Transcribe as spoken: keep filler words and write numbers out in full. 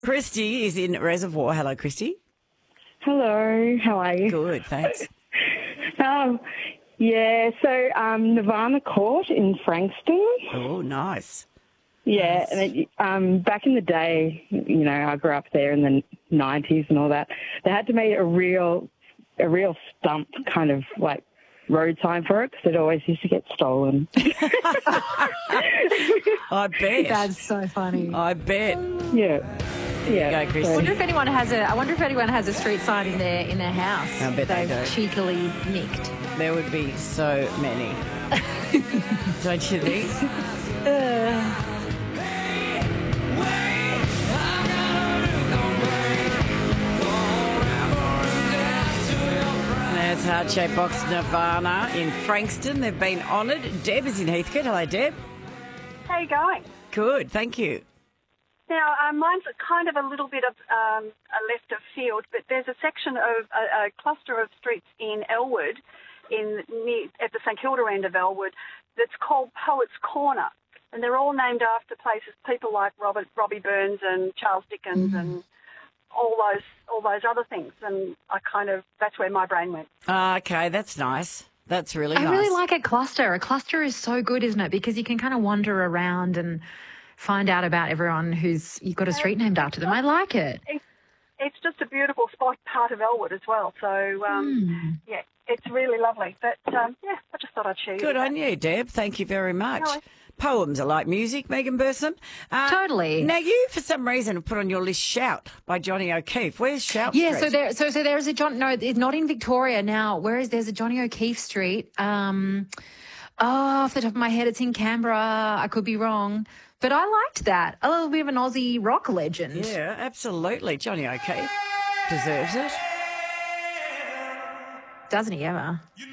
Christy is in Reservoir. Hello, Christy. Hello, how are you? Good, thanks. Um, yeah, so um, Nirvana Court in Frankston. Oh, nice. Yeah, and it, um, back in the day, you know, I grew up there in the nineties and all that. They had to make a real, a real stump kind of like road sign for it because it always used to get stolen. I bet. That's so funny. I bet. Yeah. Yeah. Go, Christy. I wonder if anyone has a. I wonder if anyone has a street sign in their in their house. I bet they they've do. cheekily nicked. There would be so many. Don't you think? That's Heart-Shaped Box Nirvana in Frankston. They've been honoured. Deb is in Heathcote. Hello, Deb. How you going? Good, thank you. Now, um, mine's a kind of a little bit of um, a left of field, but there's a section of a, a cluster of streets in Elwood, in near, at the St Kilda end of Elwood, that's called Poets' Corner, and they're all named after places, people like Robert, Robbie Burns and Charles Dickens mm. and all those all those other things. And I kind of that's where my brain went. Uh, okay, that's nice. That's really I nice. really like a cluster. A cluster is so good, isn't it? Because you can kind of wander around and find out about everyone who's you've got a street named after them. I like it. It's, it's just a beautiful spot, part of Elwood as well. So, um, mm. yeah, it's really lovely. But, um, yeah, I just thought I'd share you Good on that. you, Deb. Thank you very much. No. Poems are like music, Megan Burson. Uh, Totally. Now, you, for some reason, have put on your list Shout by Johnny O'Keefe. Where's Shout Yeah, Street? so there, so so there's a John. No, it's not in Victoria now. Where is there's a Johnny O'Keefe Street? Um, oh, off the top of my head, it's in Canberra. I could be wrong, but I liked that. A little bit of an Aussie rock legend. Yeah, absolutely. Johnny O'Keefe deserves it. Doesn't he ever?